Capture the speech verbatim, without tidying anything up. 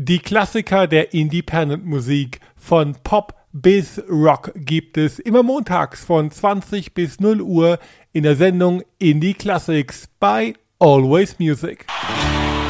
Die Klassiker der Independent-Musik von Pop bis Rock gibt es immer montags von zwanzig bis null Uhr in der Sendung Indie Classics bei Always Music.